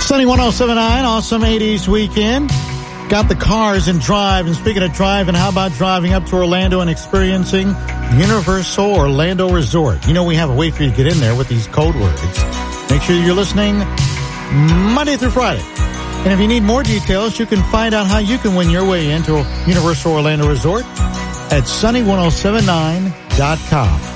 Sunny 107.9, awesome 80s weekend. Got the cars and drive. And speaking of driving, how about driving up to Orlando and experiencing Universal Orlando Resort? You know, we have a way for you to get in there with these code words. Make sure you're listening Monday through Friday. And if you need more details, you can find out how you can win your way into Universal Orlando Resort at sunny1079.com.